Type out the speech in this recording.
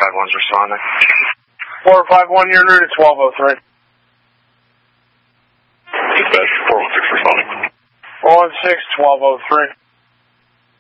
451's responding. 451, you're new to 1203. Dispatch, 416 responding. 416, 1203.